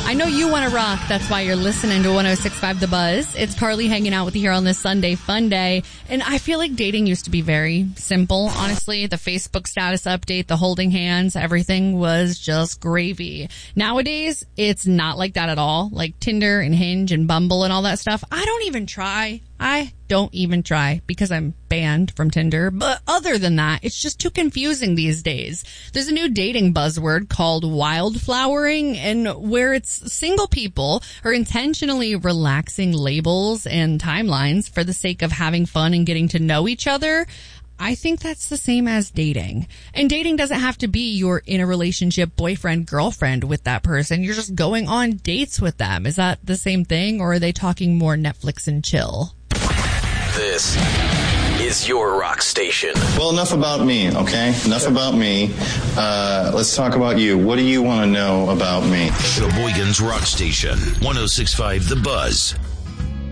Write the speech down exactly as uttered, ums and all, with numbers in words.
I know you want to rock. That's why you're listening to one oh six point five The Buzz. It's Carly hanging out with you here on this Sunday fun day. And I feel like dating used to be very simple, honestly. The Facebook status update, the holding hands, everything was just gravy. Nowadays, it's not like that at all. Like Tinder and Hinge and Bumble and all that stuff. I don't even try. I don't even try because I'm banned from Tinder. But other than that, it's just too confusing these days. There's a new dating buzzword called wildflowering, and where it's single people are intentionally relaxing labels and timelines for the sake of having fun and getting to know each other. I think that's the same as dating. And dating doesn't have to be you're in a relationship, boyfriend, girlfriend with that person. You're just going on dates with them. Is that the same thing, or are they talking more Netflix and chill? This is your rock station. Well, enough about me, okay? Enough about me. Uh, let's talk about you. What do you want to know about me? Sheboygan's Rock Station, one oh six point five The Buzz.